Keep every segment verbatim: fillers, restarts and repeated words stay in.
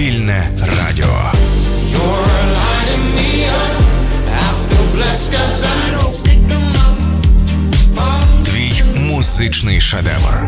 Вільне радіо. Твій музичний шедевр.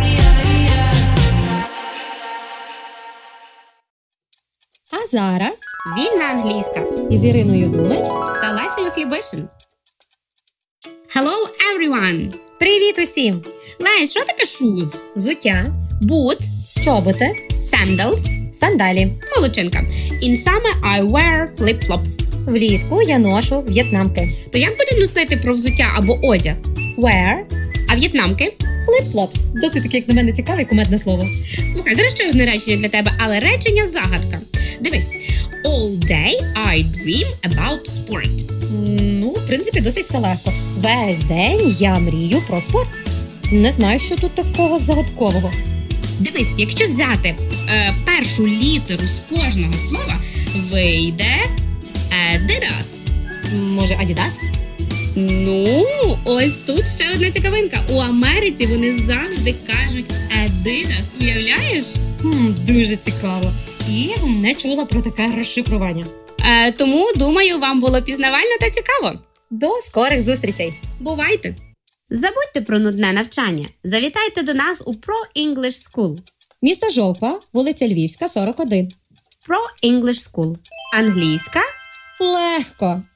А зараз Вільна англійська із Іриною Думич та Лесею Хлібишин. Hello, everyone! Привіт усім! Лесь, що таке shoes? Взуття, Boots, чоботи, sandals, сандалі. молодчинка. In summer I wear flip-flops. Влітку я ношу в'єтнамки. То як буде носити про взуття або одяг? Wear, А в'єтнамки? flip-flops. Досить таке, як на мене, цікаве і кумедне слово. Слухай, зараз ще одне речення для тебе, але речення загадка. Дивись. All day I dream about sport. Ну, в принципі, досить все легко. Весь день я мрію про спорт. Не знаю, що тут такого загадкового. Дивись, якщо взяти е, першу літеру з кожного слова, вийде Adidas. Може, Адідас? Ну, ось тут ще одна цікавинка. У Америці вони завжди кажуть Adidas. Уявляєш? Хм, дуже цікаво. І не чула про таке розшифрування. Е, тому, думаю, вам було пізнавально та цікаво. До скорих зустрічей! Бувайте! Забудьте про нудне навчання. Завітайте до нас у Pro English School. Місто Жовква, вулиця Львівська, сорок один. Pro English School. Англійська Легко!